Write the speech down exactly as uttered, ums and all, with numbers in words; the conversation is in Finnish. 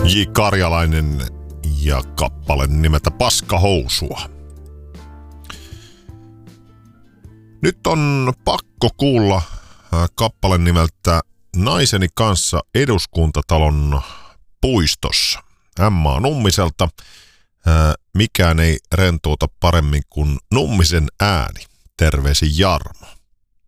J. Karjalainen ja kappale nimeltä Paskahousua. Nyt on pakko kuulla kappale nimeltä Naiseni kanssa Eduskuntatalon puistossa. Emma Nummiselta. Mikään ei rentouta paremmin kuin Nummisen ääni. Terveisin Jarmo.